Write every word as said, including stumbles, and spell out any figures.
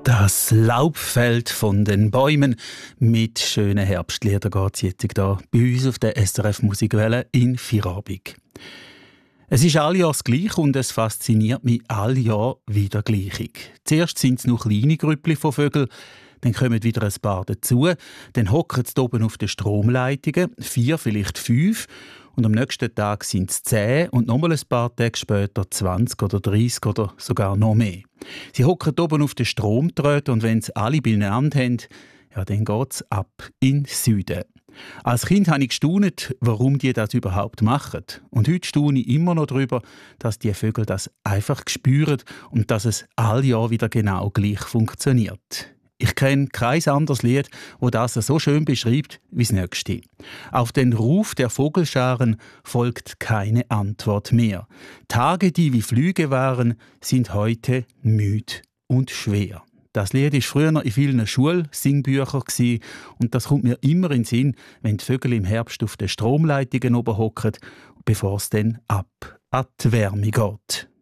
Das Laub fällt von den Bäumen. Mit schönen Herbstliedern geht es jetzt hier bei uns auf der S R F Musikwelle in Feierabend. Es ist all Jahr gleich und es fasziniert mich all Jahr wieder gleichig. Zuerst sind es noch kleine Grüppli von Vögeln, dann kommen wieder ein paar dazu, dann hocken sie oben auf den Stromleitungen, vier, vielleicht fünf, und am nächsten Tag sind es zehn und nochmal ein paar Tage später zwanzig oder dreißig oder sogar noch mehr. Sie hocken oben auf den Stromdrähten und wenn sie alle beieinander haben, ja, dann geht es ab in den Süden. Als Kind habe ich gestaunt, warum die das überhaupt machen. Und heute staune ich immer noch darüber, dass die Vögel das einfach spüren und dass es all Jahr wieder genau gleich funktioniert. Ich kenne kein anderes Lied, das das so schön beschreibt wie das nächste. Auf den Ruf der Vogelscharen folgt keine Antwort mehr. Tage, die wie Flüge waren, sind heute müd und schwer. Das Lied war früher in vielen Schulsingbüchern und das kommt mir immer in den Sinn, wenn die Vögel im Herbst auf den Stromleitungen oben hocken, bevor es dann ab an die Wärme geht.